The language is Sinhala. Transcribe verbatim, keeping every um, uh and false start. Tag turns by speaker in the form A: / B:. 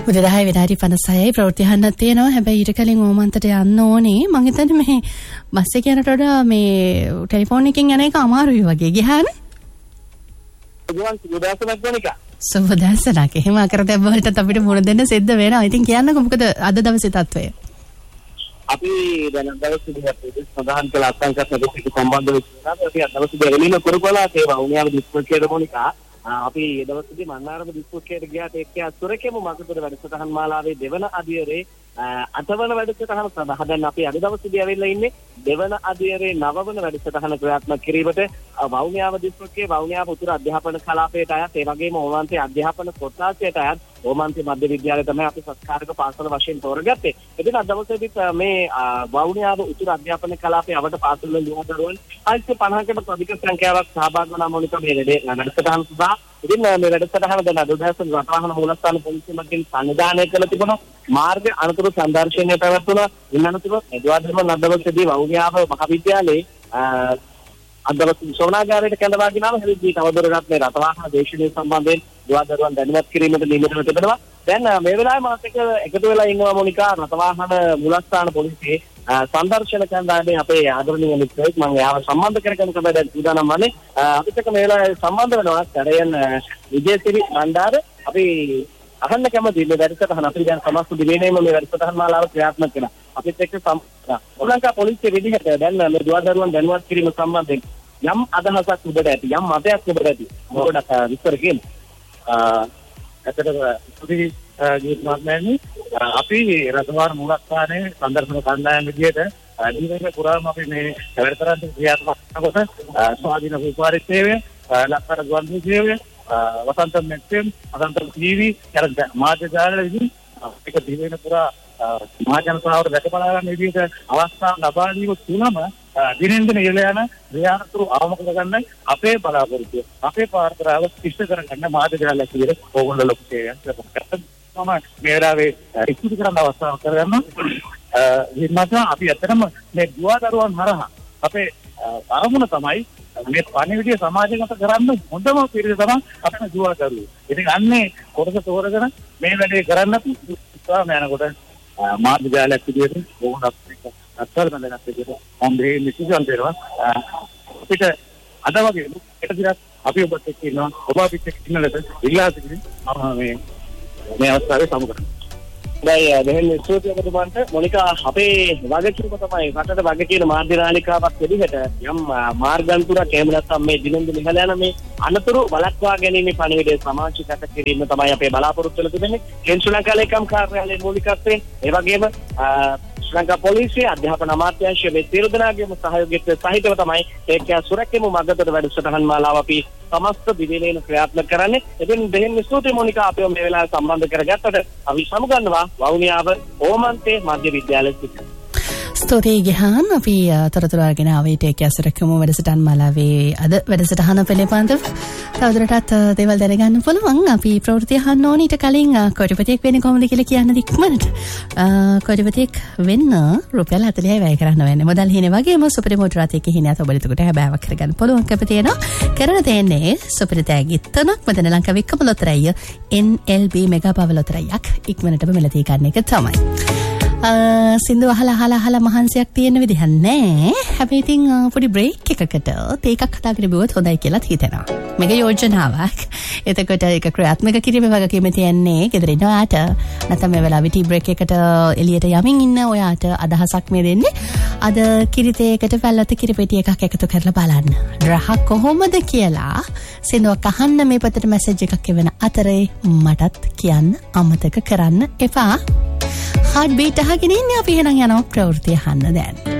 A: උදේ විනාඩි පනසයයි ප්‍රවෘත්ති අහන්න තියෙනවා. හැබැයි ඊට කලින් ඕමන්තට යන්න ඕනේ. මං හිතන්නේ මේ බස් එක යනට වඩා මේ ටෙලිෆෝන් එකෙන් යන එක අමාරුයි වගේ. ගියාන සුබදසනක්. එහෙම අකරතැබ්බ වලට අපිට මුණ දෙන්න සිද්ධ වෙනවා. ඉතින් කියන්නකො මොකද අද දවසේ තත්ත්වය?
B: අපි දැන් දවසේ සඳහන් කළ අත්ංශයක් දෙකක සම්බන්ධ වෙච්චා. අපි අද දවසේ එළින කරකවලා ඒ වුණාම දිස්පොකේට මොනිකා අපි ඒ දවසේදී මන්නාරම දිස්පොකේට ගියාට එක්ක අසුරකෙමු මගපොත වැඩසටහන් මාලාවේ දෙවන අධියරේ අටවන වැඩසටහන සඳහා දැන් අපි අද දවසේදී ඇවිල්ලා ඉන්නේ දෙවන අධියරේ නවවන වැඩසටහන ක්‍රියාත්මක කිරීමට වවුනියාව දිස්ත්‍රික්කයේ වවුනියාව උතුරු අධ්‍යාපන කලාපයට අයත් ඒ වගේම ඕමන්තේ අධ්‍යාපන කොට්ටාසයට අයත් ඕමන්තේ මධ්‍ය විද්‍යාලය තමයි අපි සත්කාරක පාසල වශයෙන් තෝරගත්තේ. ඉතින් අද දවසේදී මේ වවුනියාව උතුරු අධ්‍යාපන කලාපයේ අවට පාසල් වල ලියවදරුවන් අයිති පනහකට අධික සංඛ්‍යාවක් සහභාගී වුණා මොනික මේ වැඩසටහන සඳහා. ඉතින් මේ වැඩසටහන දැන් අද දවසේ රටවහන මූලස්ථාන පොලිසිය මගින් සංවිධානය කළ තිබුණා. මාර්ග අනතුරු සංදර්ශනය පැවැත්වුණා. ඉන් අනතුරුව එදවාදම අදවසේදී වවුනියාව මහවිද්‍යාලයේ අදවස් සෝනාගාරයට කැඳවා ගෙනාම හැදී තවදුරටත් මේ රටවාහන දේශීය සම්බන්ධයෙන් දුවදරුවන් දැනුවත් කිරීමට නියමිතව තිබෙනවා. දැන් මේ වෙලාවේ මාත් එක්ක එකතු වෙලා ඉන්නවා මොනිකා රටවාහන මූලස්ථාන පොලිසියේ සංදර්ශන කණ්ඩායමේ අපේ ආදරණීය මිත්‍රයෙක්. මම එයාව සම්බන්ධ කරගෙන තමයි දැන් සූදානම් වන්නේ. අපිට එක්ක මේ වෙලාවේ සම්බන්ධ වෙනවා කරයන් විජේසිරි මණ්ඩාර. අපි අහන්න කැමති මේ වැඩසටහන අපි දැන් සමස්ත දිනේම මේ වැඩසටහන මාලාව ක්‍රියාත්මක කරනවා. අපිත් එක්ක සම්බන්ධ ශ්‍රී ලංකා පොලිසිය විදිහට දැන් මේ දුවදරුවන් දැනුවත් කිරීම සම්බන්ධයෙන් යම් අදහසක් උඩට ඇති යම් මතයක් උඩට ඇති මොකටද විස්තර කියන්නේ. අතට සුදී ජීවිතමාත්මයනි අපි රටවල් මූලස්ථානයේ සංදර්ශන කණ්ඩායම් විදිහට දිනක පුරාම අපි මේ වැඩසටහන ක්‍රියාත්මක කරනකොට ස්වාධීන ව්‍යාපාරික සේවය, ලක්කර ගුවන් සේවය, වසන්ත මෙක්සෙම්, වසන්ත ටීවී කරද මාධ්‍ය ජාලවලදී එක දිනෙක පුරා මහා ජනතාවට දැකබලා ගන්න විදිහට අවස්ථාවක් ලබා දීම තුනම දිනෙන් දින ඉහළ යන ක්‍රියාතුරු අවම කරගන්න අපේ බලාපොරොත්තුව අපේ පාර්ශ්වව ඉෂ්ට කරගන්න මාධ්‍ය ජාලයක් විදිහට ඕගොල්ලෝ ලොකු සේවයක් කරනවා. මම මේ වෙලාවේ ඉක්මනට කරන්න අවස්ථාවක් කරගන්නවා. ඒ නිසා අපි ඇත්තටම මේ දුවදරුවන් හරහා අපේ අරමුණ තමයි මේ පණිවිඩය සමාජගත කරන්න හොඳම පිළිවෙල තමයි අපේ දුවදරුවෝ. ඉතින් අන්නේ කොටස තෝරගෙන මේ වැඩේ කරන්න උත්සාහ යනකොට මාධ්‍ය ජාලයක් විදිහට ඕනක් අත්තරම දැනගන්න විදිහට මම මේ නිසිසන් දෙනවා. අපිට අද වගේ එක දිනක් අපි ඔබත් එක්ක ඉන්නවා. ඔබ අපිත් එක්ක ඉන්නලට ඉල්ලා සිටිනවා. මම මේ මේ අවස්ථාවේ සමු කරනවා. දැන් දෙහෙන් ස්තුතියකට මොනිකා අපේ වගකීම තමයි රටට වගකීන මාධ්‍ය නාලිකාවක් විදිහට යම් මාර්ගාන්තරයක් එහෙම නැත්නම් මේ දිනෙන් දින ඉහළ යන මේ අනතුරු බලක්වා ගැනීම පණිවිඩය සමාජගත කිරීම තමයි අපේ බලාපොරොත්තු වෙලා තිබෙන්නේ. ශ්‍රී ලංකා ලේකම් කාර්යාලයේ මූලිකත්වයෙන් ඒ වගේම ශ්‍රී ලංකා පොලිසිය අධ්‍යාපන අමාත්‍යාංශය මේ සියලු දෙනාගේම සහයෝගයට සහිතව තමයි ඒක සුරැකීම මගතට වැඩසටහන් මාලාව අපි සමස්ත දිවිලේන ක්‍රියාත්මක කරන්නේ. ඉතින් දෙහෙන් ස්තුතියි මොනිකා අපිව මේ වෙලාවේ සම්බන්ධ කරගත්තට අපි සමුගන්නවා වවුනියාව ඕමන්තේ මධ්‍ය විද්‍යාලයේ සිට.
A: ස්තුතියි ගිහාන්. අපි තොරතුරු අරගෙන ආවේ ඒක ඇසුරකම වැඩසටහන් මාලාවේ අද වැඩසටහන පිළිබඳව තවදුරටත් දේවල් දැනගන්න පුළුවන්. අපි ප්‍රවෘත්ති අහන්න ඕනේ. ඊට කලින් කොටිපතියෙක් වෙන්නේ කොහොමද කියලා කියන්න ඉක්මනට. කොටිපතියෙක් වෙන්න රුපියල් හතළිහයි වැය කරන්න වෙන්නේ. මොදල් හිනේ වගේම සුපිරි මොටරාතියක හිනේ අතබලිතකට හැබෑවක් කරගන්න පුළුවන් කැප තියෙනවා. කරන දෙන්නේ සුපිරි තෑගි තුනක් මෙතන ලංකාවේ එකම ලොතරැය එන් එල් බී මෙගා පව ලොතරැයක් ඉක්මනටම මෙලදී ගන්න එක තමයි. සින්දු අහලා අහලා අහලා මහන්සියක් තියෙන විදිහක් නෑ. හැබැයි ඉතින් පොඩි බ්‍රේක් එකකට තේකක් හදාගෙන බිව්වොත් හොඳයි කියලා හිතෙනවා. මේක යෝජනාවක්. එතකොට ඒක ක්‍රියාත්මක කිරීමේ වගකීම තියන්නේ ගෙදරින් ඔයාට. නැත්නම් මේ වෙලාවේ ටී බ්‍රේක් එකට එළියට යමින් ඉන්න ඔයාට අදහසක් මේ දෙන්නේ. අද කිරිතේකට පැල්ලත කිරිපෙටි එකක් එකතු කරලා බලන්න. රහ කොහොමද කියලා සින්දුවක් අහන්න මේ පොතේ මැසේජ් එකක් එවන අතරේ මටත් කියන්න අමතක කරන්න එපා. හાર્ට් බීට් අහගෙන ඉන්නේ අපි එහෙනම් යනවා ප්‍රවෘත්ති අහන්න දැන්.